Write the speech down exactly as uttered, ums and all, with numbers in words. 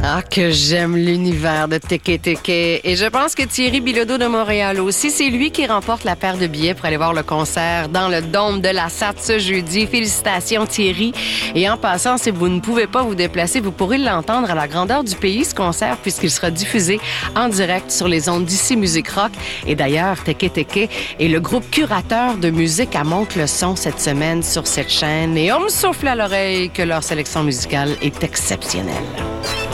Ah, que j'aime l'univers de Teke Teke. Et je pense que Thierry Bilodeau de Montréal aussi, c'est lui qui remporte la paire de billets pour aller voir le concert dans le Dôme de la S A T ce jeudi. Félicitations Thierry. Et en passant, si vous ne pouvez pas vous déplacer, vous pourrez l'entendre à la grandeur du pays, ce concert, puisqu'il sera diffusé en direct sur les ondes d'Ici Musique Rock. Et d'ailleurs, Teke Teke est le groupe curateur de musique à Monte-le-Son cette semaine sur cette chaîne. Et on me souffle à l'oreille que leur sélection musicale est exceptionnelle.